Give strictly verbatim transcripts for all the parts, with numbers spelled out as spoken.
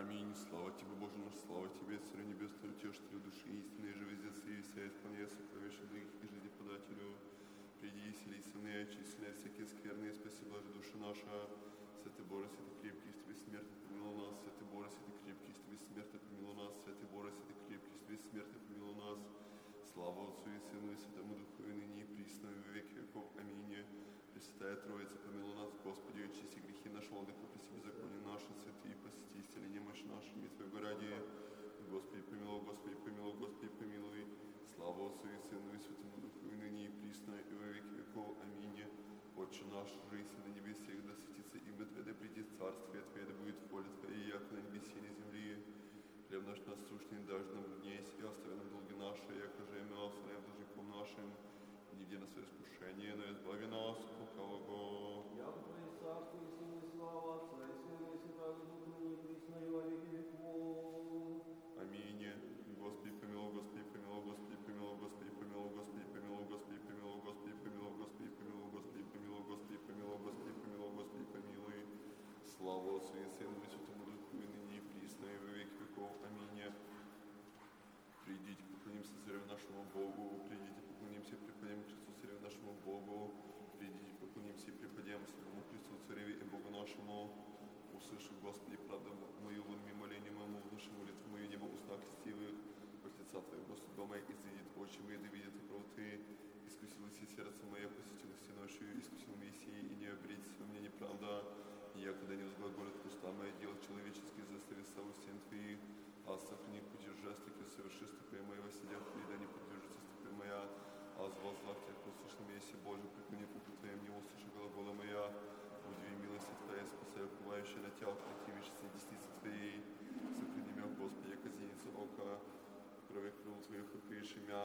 Аминь. Слава Тебе, Боже наш, слава Тебе, Царю Небесный, утешителю души истинной, живи здесь и вся исполняя сокровища их и жизнеподателю. Приди и селись со мной, очисти всякие скверные, спаси, блажи душа наша. Святый Боже, святый крепкий, Тебе смертно помилуй нас. Святый Боже, святый крепкий, Тебе смертно помилуй нас. Святый Боже, святый крепкий, Тебе смертно помилуй нас. Слава Отцу и Сыну и Святому Духу, и ныне и присно, и во веки веков. Аминь. Пресвятая Троица, помилуй нас, Господи, очисти грехи наши, владыка, прости беззаконие наши, святые, посети, исцели немощь наши, и Твоего ради. Господи, помилуй, Господи, помилуй, Господи, помилуй. Слава Отцу и Сыну и Святому Духу, и ныне и присно, и во веки веков. Аминь. Отче наш, жиси на небесах, да светится имя Твое, да придет царствие Твое, да будет воля Твоя, яко на небесе и на земле. Хлеб наш насущный дашь нам днесь, и остави нам долги наши, яко же и мы оставляем должником нашим. Не веди нас в искушение, но избави нас от лукавого. Яко Твое царство и сила и слава Отца и Сына и Святаго Духа, ныне и присно, и во веки веков. Аминь. Господи, помилуй, Господи, помилуй, Господи, помилуй, Господи, помилуй, Господи, помилуй, Господи, помилуй, Господи, помилуй, Господи, помилуй, Господи, помилуй, Господи, помилуй, Господи, помилуй, Господи, помилуй. Слава Отцу и Сыну и Святому Духу, и ныне и присно, и во веки веков. Аминь. Придите, поклонимся Царю нашему Богу, придите, поклонимся, преподем Христу Царю нашему Богу, придите, поклонимся и преподем самому Христу Цареве и Богу нашему. Услыши, Господи, правду мою, лунми моление моему, внуши молитву мою, небо уста крестивых, от лица Твоего судьба моя, изъедет очи мои, да видят правоты. Искусилось и сердце мое, посетилось и ночью, искусил Мессии, и не обредится во мне неправда. И я, когда не возглаголит уста моя, дел человеческий, заставит славу стен Твоих, а сохрани пути жестокий, соверши стопы моего, сидя в да не подвижется стопы моя, а звал злак Тебя, послушай Мессия Божий, преклони ухо Твоим, не услыши глагола моя. Удиви милости Твоя, спасай уповающая на Тебя, противишься десницы Твоей. Сохрани меня, Господи, яко зеница ока, крови крыл Твоих укрыши мя.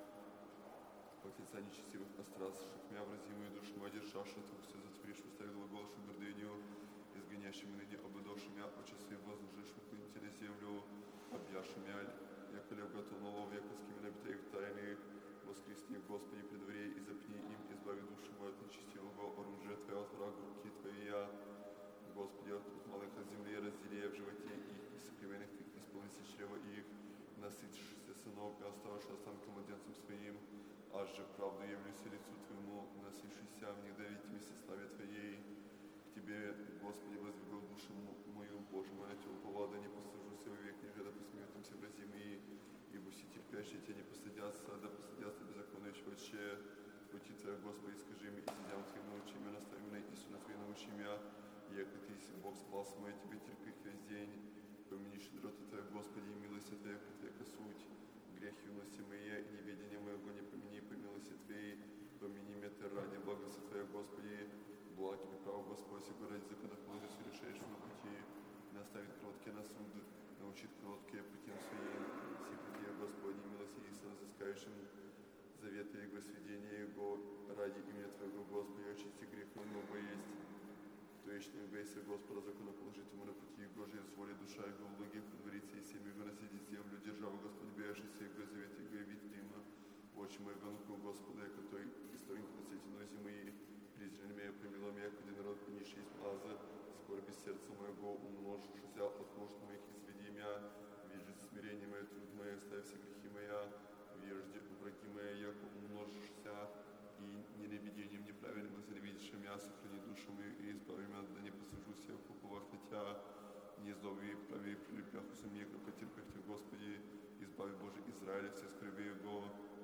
От лица нечестивых острастших мя, врази мою душу, мою державшую Твою, все затворишь, устави глаголшу гордыню, изгонящими ныне обладавши мя, о часы возложишь выклонить на землю, объявши мя, яко лев готов на лов, яко скими набитых тайных. Воскресни, Господи, при дворе, и запни им, избави душу мою от нечестивого оружия Твоего, от врага руки Твоя. Господи, от малых от земли раздели в животе их, и сокровенных Твоих исполнится чрево их, насытившихся сынов, и оставши останком младенцам своим, аж же правду явлюся лицу Твоему, насытившийся в них давитями славе Твоей. К Тебе, Господи, воздвигал душу мою, Боже мой, на Тебя уповал, да не послужуся вовек, ниже да посмеют им все врази мои. Ибо все терпящие Тебя не постыдятся, да постыдятся беззаконные человече. Пути Твоя, Господи, скажи мне, и сидям Твоим научи меня, настави меня, истину Твою научи меня. Яко Ты, Бог, спас мой, Тебе терпеть весь день. Помяни щедроты Твоя, Господи, и милости Твоя, Твоя суть. Грех юности моей, и неведение моего не помяни, по милости Твоей. Помяни меня Ты ради благости Твоя, Господи. Благ и право, Господь, сего ради законов мудрости решаешь на пути. Наставит кроткие на суд, научит кроткие пути своим. Все пути, Господи, милости истинно взыскающим завета Его, сведения Его, ради имени Твоего, Господи, очисти грех много есть. То есть не убейся, Господа, законоположительному на пути Его, же из воли душа Его, в луге подворится, и семь Его наследить землю, держава, Господи, бежащийся Его, завет Его, и вид Рима. Очи мои гонку, Господа, который историк на свете нози мои, презрели меня, помилуй меня, когда народ нищий из плаза, скорби сердца моего, умножившись от нужд моих, изведи меня, вижу смирение мое, труд мое, оставь все грехи моя, вижди враги мои, яко умножишься, и ненавидением неправильным возненавидишь меня, сохрани душу мою и избави меня, да не послужусь я в уповах на Тебя, не злоби прави при любях у мне, как потерпеть Тебя, Господи, избави, Боже, Израиля, все скорби Его.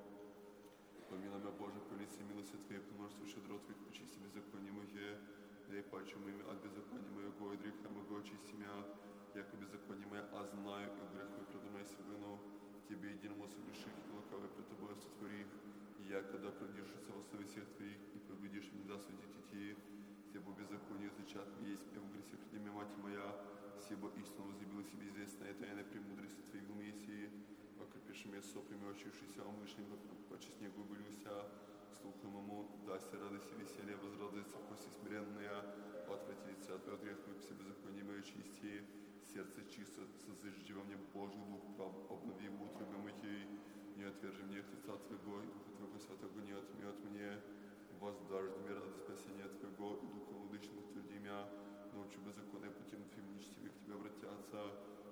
Помилуй меня, Боже, по лице милости Твоей, по множеству щедрот Твоих, почисти беззаконие мое, да и пачу моими от беззакония моего, и греха моего очисти меня, яко беззаконие мое, а знаю, и грех мой предо мной севыну, Тебе единому соверших, и лукавый пред Тобою сотворих, и я, когда продержишься во слове всех Твоих, и победишь мне, да судить идти, себо беззаконие зачат есть, и в грехе пред ними мать моя, себо истину возлюбила себе известная тайна премудрости Твоей в Мессии, окрепишь меня соплями, очившийся умышленно, по снегу былюся, слухом ему, дасться радость и веселье, возрадуется коси смиренная, отврати лица от грех мой, к себе законе мое чисти, сердце чисто, созыжди во мне Божий дух, прав, обнови в утробе моей, не отвержи мне от лица Твоего, и Духа Твоего Святого не отмет мне, воздашь мне ради спасения Твоего, и Духом Владычным утверди меня, научу беззаконные путем Твоим нечестивых к Тебе обратятся,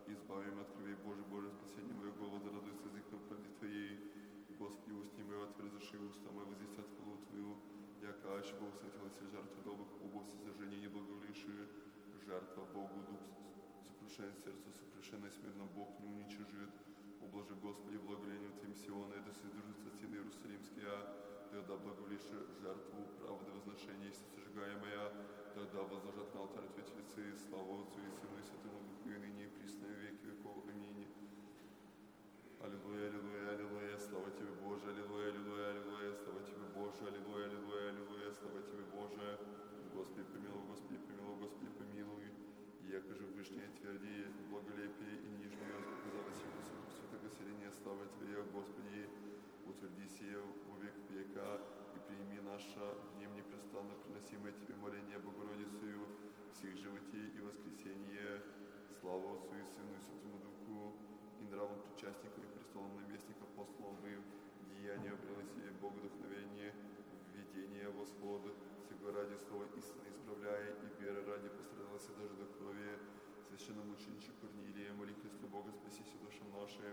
избави меня от крови Божий, Божие спасение моего, возрадуйся язык на правде Твоей. Господи, устни мои отверзаши, уста мои возвестят хвалу Твою. Яко аще Бог светилась жертва добрых убов, сожжение не благоволившие, жертва Богу, дух сокрушен сердцу, сокрушенное смирно Бог не уничижит. Ублажи, Господи, благоволением Твоим Сиона, и да содержится стены Иерусалимские, тогда благоволишь жертву правды возношения, если сожигаемая, тогда возложат на алтарь Твои тельцы, славу Отцу и Сыну и Святому Духу, и ныне и присно и веки веков. Аминь. Аллилуйя, аллилуйя, аллилуйя, слава Тебе, Боже, аллилуйя, аллилуйя, аллилуйя, слава Тебе, Боже, аллилуйя, аллилуйя, аллилуйя, слава Тебе, Боже. Господи, помилуй, Господи, помилуй, Господи, помилуй. Яко же вышняя тверди, благолепие и нижнее, показалось ему святого селения, слава Тебе, Господи, утверди сие во век века, и прими наше днем непрестанно приносимое Тебе моление Богородицею, всех животей и воскресение, слава Отцу и Сыну и Святому Духу, и нравом причастникам и престолом наместника апостолом им, деяния приносили Богодухновение, введение восход, всего ради слова истины исправляя, и веры ради пострадалась даже до крови, священномучениче Корнилия, моли Христу Бога, спасися душам нашим,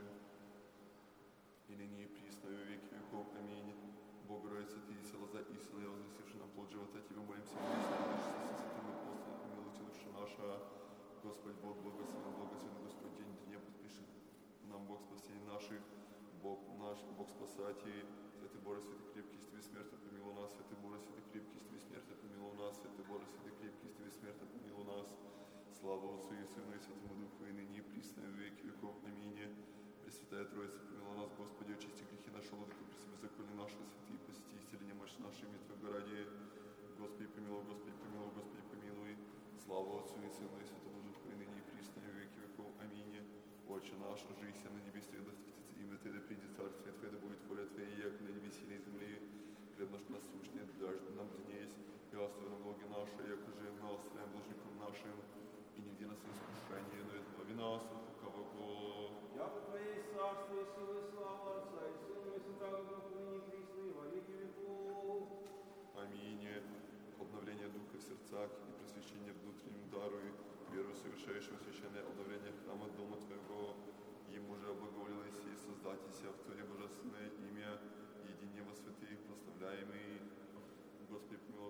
и ныне и присно и во веки веков. Аминь. Богородица, Ты села за истину, вознесивши нам плод живота, Тебе молимся, молимся, со святым апостолом, помилуйте душа наша. Господь Бог, благословен, благословен Господь, день дня подпишет нам Бог спасения наших, Бог наш, Бог спасатель, Святый Боже, Святый крепкий, Тебе смерть помилуй нас, Святый Боже, Святый крепкий, Тебе смерть помилуй нас, Святый Боже, Святый крепкий, Тебе смерть помилуй нас. Слава Отцу и Сыну и Святому Духу, и ныне и присно и во веки веков. Аминь. Пресвятая Троица, помилуй нас, Господи, очисти грехи наши, владыка, при себе законы наши, святые, посети исцеление мощь нашей, Твоего ради. Господи, помилуй, Господи, помилуй, Господи, помилуй. Слава Отцу и Сыну и Святому Духу, и ныне и присно и во веки веков. Аминь. Отче наш, жися на небесе, да светится имя Твое, да придет царствие Твое, да будет воля Твоя, як на небесе и на земле. Хлеб наш насущный, дашь нам днесь, и остави нам долги наши, як уже мы оставляем должникам нашим, и не введи нас в искушение, но избави нас от лукавого. Яко Твое есть царство и сила и слава Отца и Сына и Святого Духа, ныне и присно и во веки веков. Аминь. Обновление духа в сердцах и просвещение внутренним даруй, веру совершающего священное обновление храма дома Твоего. Ему же облаговолилось и создатися в Твое божественное имя, едине во святых прославляемый. Господи, помилуй,